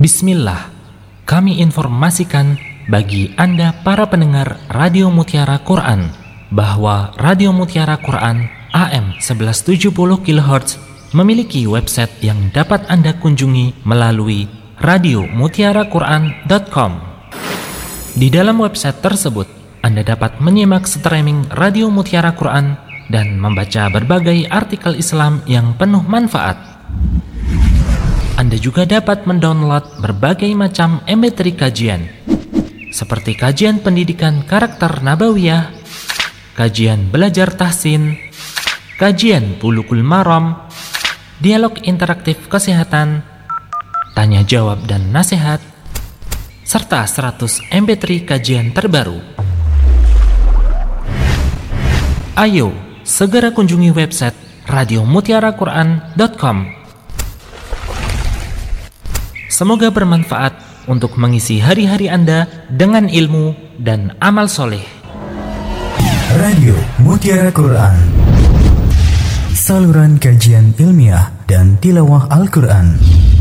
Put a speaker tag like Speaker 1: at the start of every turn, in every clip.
Speaker 1: Bismillah, kami informasikan bagi Anda para pendengar Radio Mutiara Quran bahwa Radio Mutiara Quran AM 1170 kHz memiliki website yang dapat Anda kunjungi melalui radiomutiaraquran.com. Di dalam website tersebut, Anda dapat menyimak streaming Radio Mutiara Quran dan membaca berbagai artikel Islam yang penuh manfaat. Anda juga dapat mendownload berbagai macam MP3 kajian, seperti kajian pendidikan karakter Nabawiyah, kajian belajar tahsin, kajian Bulughul Maram, dialog interaktif kesehatan, tanya jawab dan nasihat, serta 100 MP3 kajian terbaru. Ayo, segera kunjungi website radiomutiaraquran.com. Semoga bermanfaat untuk mengisi hari-hari Anda dengan ilmu dan amal soleh.
Speaker 2: Radio Mutiara Quran, saluran kajian ilmiah dan tilawah Al-Quran.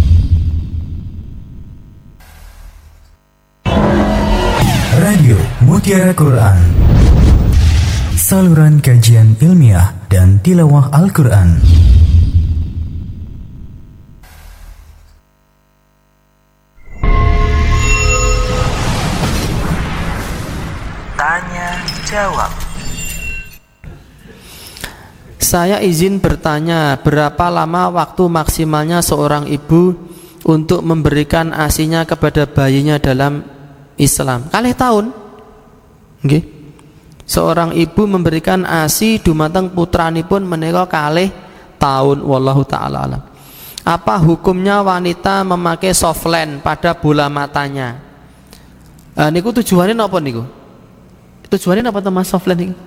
Speaker 2: Radio Mutiara Quran, saluran kajian ilmiah dan tilawah Al-Quran.
Speaker 1: Tanya jawab.
Speaker 3: Saya izin bertanya, berapa lama waktu maksimalnya seorang ibu untuk memberikan ASINya kepada bayinya dalam Islam? Kalih tahun. Nggih. Seorang ibu memberikan ASI dumateng putranipun menika kalih tahun, wallahu taala alam. Apa hukumnya wanita memakai softland pada bola matanya? Niku tujuannya napa niku? Tujuannya apa teman softland ini?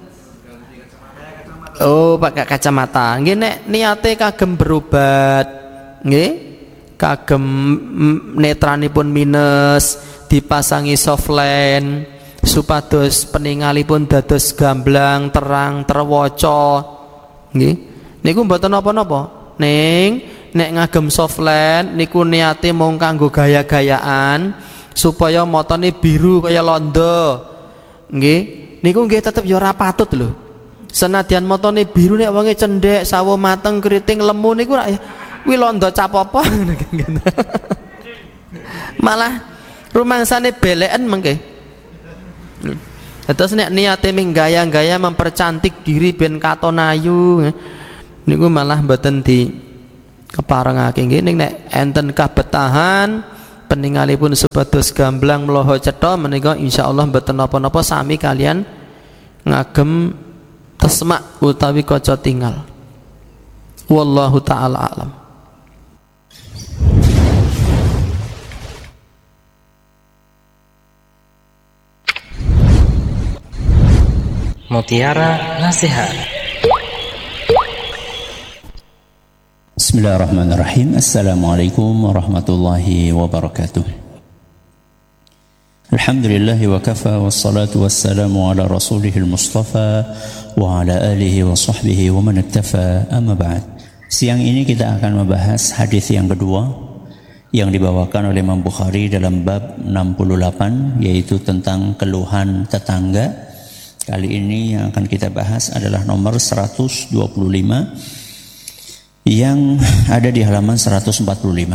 Speaker 3: Oh, pakai kacamata. Nggih nek niate kagem berobat, nggih, kagem netranipun minus, dipasangi softland supados peningalipun dados gamblang, terang, terwaca. Nggih. Niku mboten napa-napa. Ning nek ngagem softland niku niate mung kanggo gaya-gayaan supaya matane biru kaya londo. Nggih, niku nggih tetep ya ora patut lho. Senadyan matane biru nek wonge cendhek, sawo mateng, keriting, lemu niku kuwi londo cap apa. Malah rumangsane beleken mengke. Terus nek niate ming gaya-gaya mempercantik diri ben katon ayu, niku malah mboten di keparengake nggih. Ning nek enten kabetahan peningalipun supados gamblang mloho cetha menika insyaallah mboten napa-napa sami kalian ngagem tasma utawi kaca tinggal. Wallahu taala alam.
Speaker 1: Mutiara Nasihat.
Speaker 4: Bismillahirrahmanirrahim. Assalamualaikum warahmatullahi wabarakatuh. Alhamdulillahi wa kafa, wassalatu wassalamu ala rasulihil mustafa wa ala alihi wa sahbihi wa man iktafa, amma ba'd. Siang ini kita akan membahas hadis yang kedua yang dibawakan oleh Imam Bukhari dalam bab 68, yaitu tentang keluhan tetangga. Kali ini yang akan kita bahas adalah nomor 125 yang ada di halaman 145.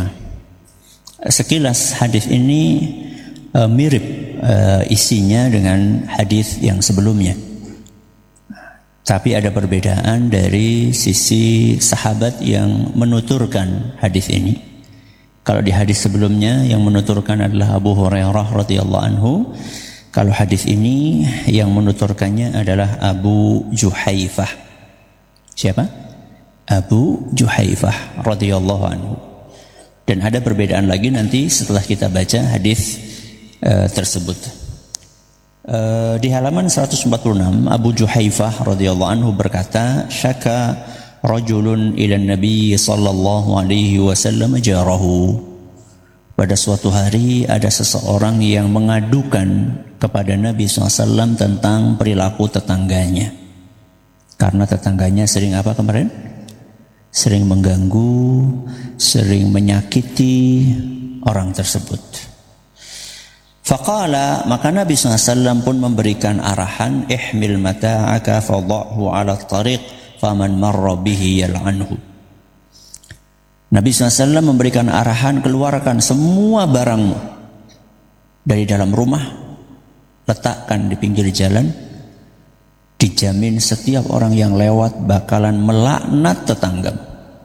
Speaker 4: Sekilas hadis ini mirip isinya dengan hadis yang sebelumnya, tapi ada perbedaan dari sisi sahabat yang menuturkan hadis ini. Kalau di hadis sebelumnya yang menuturkan adalah Abu Hurairah radhiyallahu anhu, kalau hadis ini yang menuturkannya adalah Abu Juhaifah. Siapa? Abu Juhaifah radhiyallahu anhu. Dan ada perbedaan lagi nanti setelah kita baca hadis tersebut. Di halaman 146 Abu Juhaifah radhiyallahu anhu berkata, "Syaka rajulun ila Nabi sallallahu alaihi wasallam jarahu." Pada suatu hari ada seseorang yang mengadukan kepada Nabi SAW tentang perilaku tetangganya. Karena tetangganya sering apa kemarin? Sering mengganggu, sering menyakiti, orang tersebut. Faqala, maka Nabi SAW pun memberikan arahan, ihmil mata'aka fadha'hu ala tariq faman marra bihi yal'anhu. Nabi SAW memberikan arahan, keluarkan semua barangmu dari dalam rumah, letakkan di pinggir jalan, dijamin setiap orang yang lewat bakalan melaknat tetanggamu.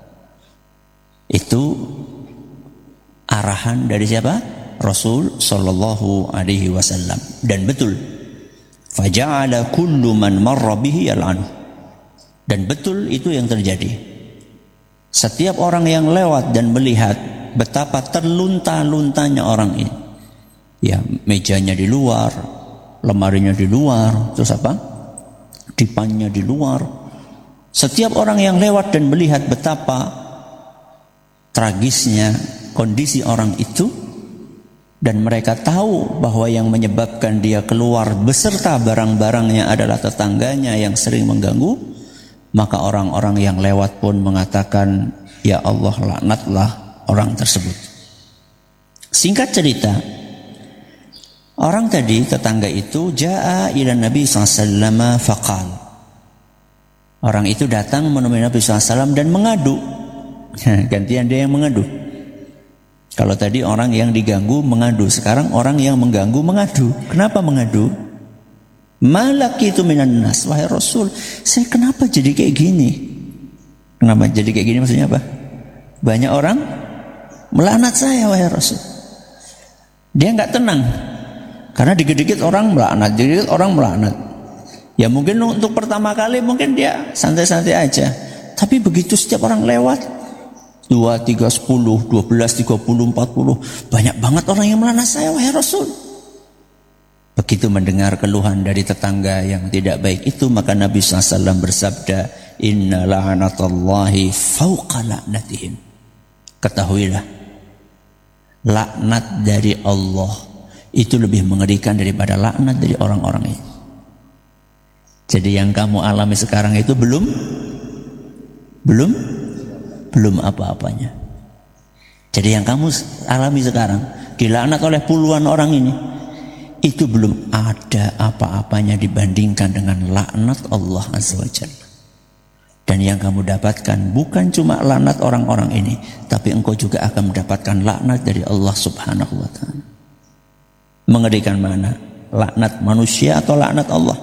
Speaker 4: Itu arahan dari siapa? Rasul sallallahu alaihi wasallam. Dan betul, faja'ala kullu man marra bihi yal'anhu. Dan betul itu yang terjadi. Setiap orang yang lewat dan melihat betapa terlunta-luntanya orang ini, ya, mejanya di luar, lemarinya di luar, terus apa? Dipannya di luar. Setiap orang yang lewat dan melihat betapa tragisnya kondisi orang itu, dan mereka tahu bahwa yang menyebabkan dia keluar beserta barang-barangnya adalah tetangganya yang sering mengganggu, maka orang-orang yang lewat pun mengatakan, ya Allah, laknatlah orang tersebut. Singkat cerita, orang tadi, tetangga itu, ja'a ila Nabi SAW faqal. Orang itu datang menemui Nabi SAW dan mengadu. Gantian dia yang mengadu. Kalau tadi orang yang diganggu mengadu, sekarang orang yang mengganggu mengadu. Kenapa mengadu? Malaki itu minan nas, wahai Rasul, saya kenapa jadi kayak gini? Kenapa jadi kayak gini maksudnya apa? Banyak orang melaknat saya, wahai Rasul. Dia nggak tenang, karena dikit-dikit orang melaknat, dikit-dikit orang melaknat. Ya mungkin untuk pertama kali mungkin dia santai-santai aja, tapi begitu setiap orang lewat 2, 3, 10, 12, 30, 40, banyak banget orang yang melaknat saya, wahai Rasul. Begitu mendengar keluhan dari tetangga yang tidak baik itu, maka Nabi SAW bersabda, inna la'natallahi fawqa la'natihim. Ketahuilah, laknat dari Allah itu lebih mengerikan daripada laknat dari orang-orang ini. Jadi yang kamu alami sekarang itu belum apa-apanya. Jadi yang kamu alami sekarang, dilaknat oleh puluhan orang ini, itu belum ada apa-apanya dibandingkan dengan laknat Allah Azza wa Jalla. Dan yang kamu dapatkan bukan cuma laknat orang-orang ini, tapi engkau juga akan mendapatkan laknat dari Allah Subhanahu wa ta'ala. Mengerikan mana? Laknat manusia atau laknat Allah?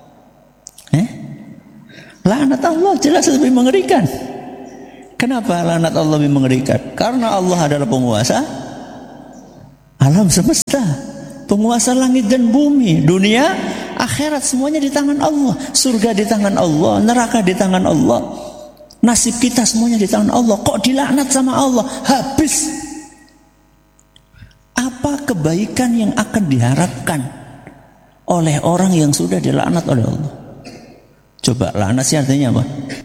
Speaker 4: Laknat Allah jelas lebih mengerikan. Kenapa laknat Allah lebih mengerikan? Karena Allah adalah penguasa alam semesta, penguasa langit dan bumi, dunia, akhirat, semuanya di tangan Allah. Surga di tangan Allah, neraka di tangan Allah, nasib kita semuanya di tangan Allah. Kok dilaknat sama Allah? Habis. Apa kebaikan yang akan diharapkan oleh orang yang sudah dilaknat oleh Allah? Coba, laknat sih artinya apa?